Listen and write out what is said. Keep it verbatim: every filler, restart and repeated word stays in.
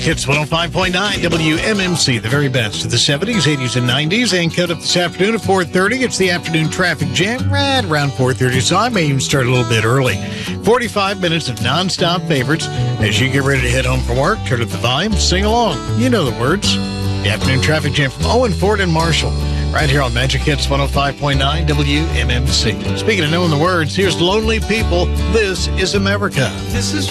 Hits one oh five point nine W M M C, the very best of the seventies, eighties, and nineties. And cut up this afternoon at four thirty. It's the afternoon traffic jam right around four thirty, so I may even start a little bit early. forty-five minutes of nonstop favorites as you get ready to head home from work. Turn up the volume, sing along. You know the words. The afternoon traffic jam from Owen, Ford, and Marshall, right here on Magic Hits one oh five point nine W M M C. Speaking of knowing the words, here's Lonely People. This is America. This is